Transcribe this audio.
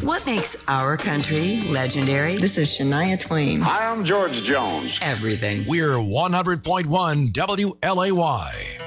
What makes our country legendary? This is Shania Twain. Hi, I'm George Jones. Everything. We're 100.1 WLAY.